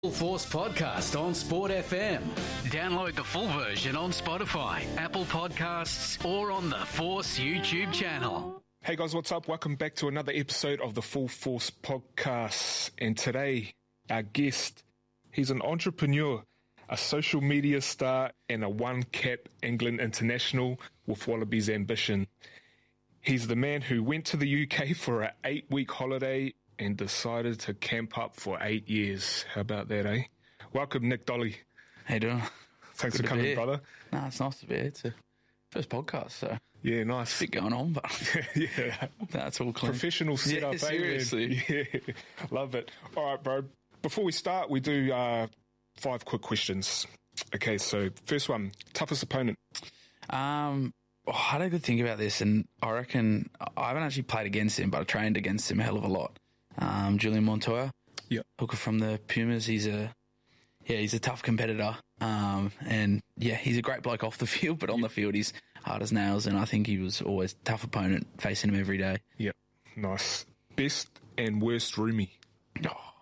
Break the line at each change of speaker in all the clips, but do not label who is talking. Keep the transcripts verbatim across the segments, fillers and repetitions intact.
Full Force podcast on Sport F M. Download the full version on Spotify, Apple Podcasts, or on the Force YouTube channel.
Hey guys, what's up? Welcome back to another episode of the Full Force podcast. And today, our guest, he's an entrepreneur, a social media star, and a one-cap England international with Wallabies ambition. He's the man who went to the U K for an eight-week holiday and decided to camp up for eight years. How about that, eh? Welcome, Nick Dolly.
How you doing?
Thanks
Good
for coming, brother.
No, it's nice to be here. It's a first podcast, so
yeah, nice.
A bit going on, but
yeah,
that's all clean.
Professional setup,
yeah, seriously.
Eh, yeah, love it. All right, bro. Before we start, we do uh, five quick questions. Okay, so first one, toughest opponent.
Um, oh, I had a good think about this, and I reckon I haven't actually played against him, but I trained against him a hell of a lot. Um, Julian Montoya,
yep.
hooker from the Pumas. He's a yeah, he's a tough competitor, um, and yeah, he's a great bloke off the field, but on
yep.
the field he's hard as nails, and I think he was always a tough opponent facing him every day.
Yep, nice. Best and worst roomie.
Oh.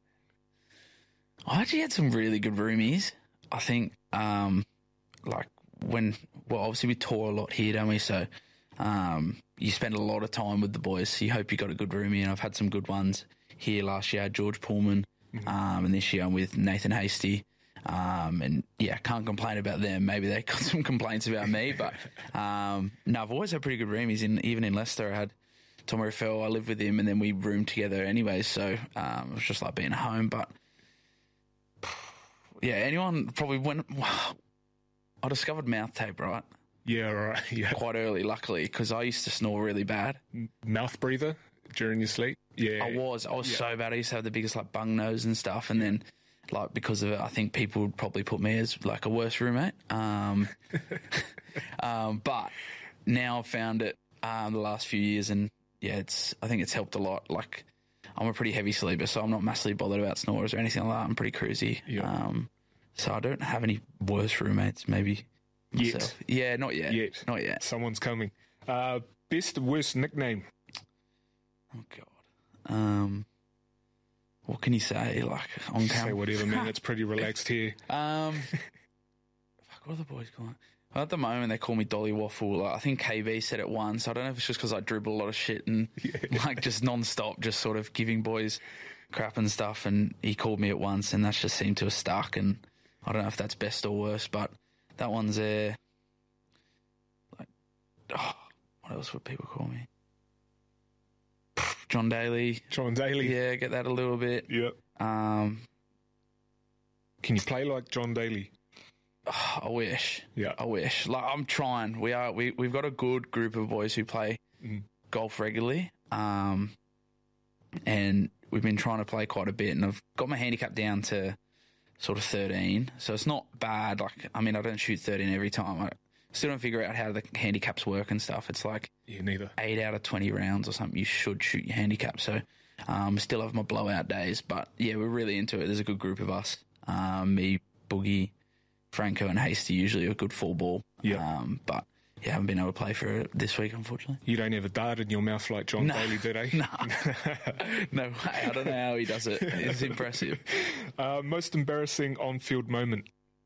I actually had some really good roomies. I think, um, like when well, obviously we tour a lot here, don't we? So. Um, you spend a lot of time with the boys, so you hope you got a good roomie, and I've had some good ones here last year. George Pullman, mm-hmm. um, and this year I'm with Nathan Hasty, um, and yeah, can't complain about them. Maybe they got some complaints about me, but um, no, I've always had pretty good roomies. In even in Leicester, I had Tom Rafael. I lived with him, and then we roomed together anyway. So um, it was just like being at home. But yeah, anyone probably when wow, I discovered mouth tape, right?
Yeah, right. Yeah,
quite early, luckily, because I used to snore really bad.
Mouth breather during your sleep. Yeah,
I was. I was
yeah.
so bad. I used to have the biggest like bung nose and stuff, and then like because of it, I think people would probably put me as like a worse roommate. Um, um, but now I've found it um, the last few years, and yeah, it's. I think it's helped a lot. Like I'm a pretty heavy sleeper, so I'm not massively bothered about snores or anything like that. I'm pretty cruisy.
Yeah.
Um, so I don't have any worse roommates. Maybe.
Yet.
Myself. Yeah, not yet.
Yet.
Not yet.
Someone's coming. Uh, best, worst nickname?
Oh, God. Um, what can you say? Like, on camera?
Say whatever, man. It's pretty relaxed here.
Um, fuck, what are the boys calling? Well, at the moment, they call me Dolly Waffle. Like, I think K B said it once. I don't know if it's just because I dribble a lot of shit and, yeah. like, just non-stop, just sort of giving boys crap and stuff. And he called me it once, and that's just seemed to have stuck. And I don't know if that's best or worse, but... That one's there. Like, oh, what else would people call me? John Daly.
John Daly.
Yeah, get that a little bit.
Yep.
Um,
Can you play like John Daly?
Oh, I wish.
Yeah.
I wish. Like I'm trying. We are. We we've got a good group of boys who play mm. golf regularly. Um, and we've been trying to play quite a bit, and I've got my handicap down to. Sort of thirteen, so it's not bad. Like, I mean, I don't shoot thirteen every time. I still don't figure out how the handicaps work and stuff. It's like
yeah, neither.
eight out of twenty rounds or something. You should shoot your handicap. So, um, still have my blowout days, but yeah, we're really into it. There's a good group of us. Um, me, Boogie, Franco, and Hasty usually a good full ball.
Yeah.
Um, but yeah, I haven't been able to play for it this week, unfortunately.
You don't have a dart in your mouth like John
no,
Daly did, eh?
No, no way. I don't know how he does it. It's impressive.
Uh, most embarrassing on-field moment?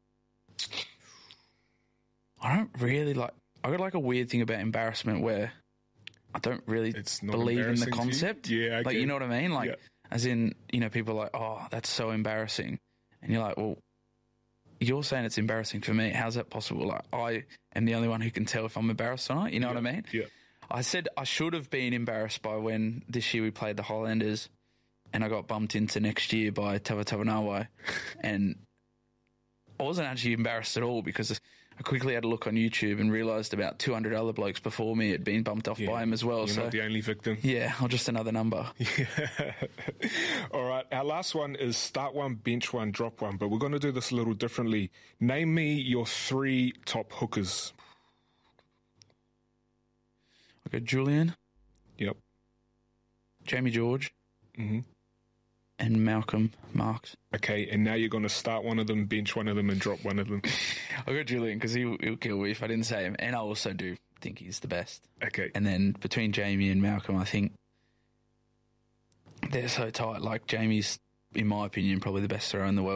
I don't really like... I got like a weird thing about embarrassment where I don't really
it's not
believe in the concept.
You? Yeah, I
Like,
get
you know what I mean? Like,
yeah.
as in, you know, people are like, oh, that's so embarrassing. And you're like, well... You're saying it's embarrassing for me. How's that possible? Like, I am the only one who can tell if I'm embarrassed or not. You know
yeah,
what I mean?
Yeah.
I said I should have been embarrassed by when this year we played the Highlanders and I got bumped into next year by Tava Tavanawai. And I wasn't actually embarrassed at all because I quickly had a look on YouTube and realised about two hundred other blokes before me had been bumped off
yeah,
by him as well.
You're
so
not the only victim.
Yeah, or just another number.
Yeah. All right, our last one is start one, bench one, drop one, but we're going to do this a little differently. Name me your three top hookers.
Okay, Julian.
Yep.
Jamie George.
Mm-hmm.
And Malcolm Marks.
Okay, and now you're going to start one of them, bench one of them, and drop one of them.
I'll go Julian because he, he'll kill me if I didn't say him. And I also do think he's the best.
Okay.
And then between Jamie and Malcolm, I think they're so tight. Like, Jamie's in my opinion, probably the best thrower in the world.